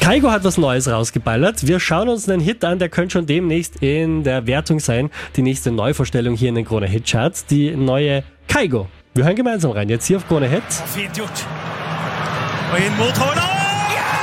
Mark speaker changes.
Speaker 1: Kygo hat was Neues rausgeballert. Wir schauen uns einen Hit an, der könnte schon demnächst in der Wertung sein. Die nächste Neuvorstellung hier in den Krone Hit Charts, die neue Kygo. Wir hören gemeinsam rein, jetzt hier auf Krone Hit.
Speaker 2: En motor